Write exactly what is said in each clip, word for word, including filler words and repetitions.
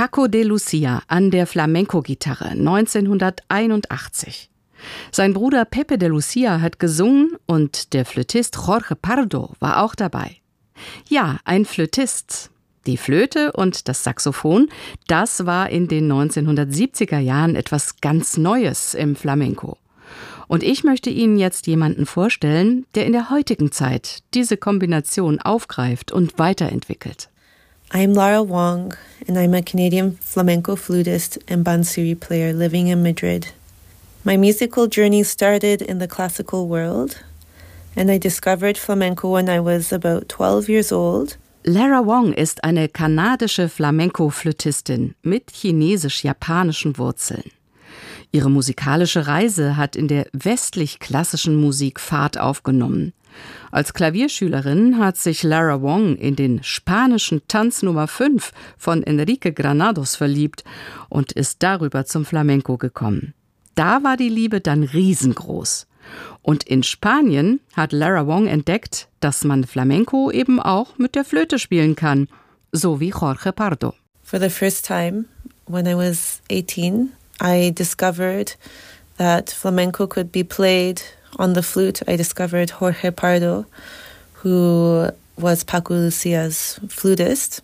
Paco de Lucia an der Flamenco-Gitarre neunzehnhunderteinundachtzig. Sein Bruder Pepe de Lucia hat gesungen und der Flötist Jorge Pardo war auch dabei. Ja, ein Flötist. Die Flöte und das Saxophon, das war in den neunzehnhundertsiebziger Jahren etwas ganz Neues im Flamenco. Und ich möchte Ihnen jetzt jemanden vorstellen, der in der heutigen Zeit diese Kombination aufgreift und weiterentwickelt. I'm Lara Wong, and I'm a Canadian flamenco flutist and bansuri player living in Madrid. My musical journey started in the classical world, and I discovered flamenco when I was about twelve years old. Lara Wong ist eine kanadische Flamenco-Flötistin mit chinesisch-japanischen Wurzeln. Ihre musikalische Reise hat in der westlich-klassischen Musik Fahrt aufgenommen. Als Klavierschülerin hat sich Lara Wong in den spanischen Tanz Nummer fünf von Enrique Granados verliebt und ist darüber zum Flamenco gekommen. Da war die Liebe dann riesengroß. Und in Spanien hat Lara Wong entdeckt, dass man Flamenco eben auch mit der Flöte spielen kann, so wie Jorge Pardo. For the first time, when I was eighteen, I discovered that flamenco could be played on the flute. I discovered Jorge Pardo, who was Paco Lucia's flutist.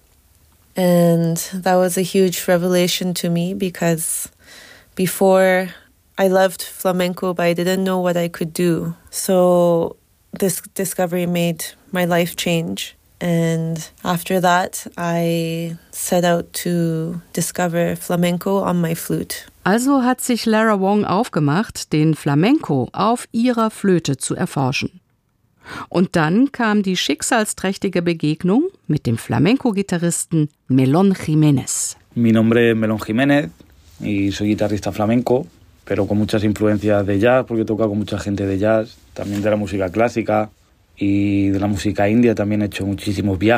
And that was a huge revelation to me because before I loved flamenco, but I didn't know what I could do. So this discovery made my life change. And after that, I set out to discover flamenco on my flute. Also hat sich Lara Wong aufgemacht, den Flamenco auf ihrer Flöte zu erforschen. Und dann kam die schicksalsträchtige Begegnung mit dem Flamenco-Gitarristen Melón Jiménez. Mi nombre es Melón Jiménez y soy guitarrista flamenco, pero con muchas influencias de jazz, porque he tocado con mucha gente de jazz, también de la música clásica y de la música india, también he hecho muchísimos viajes.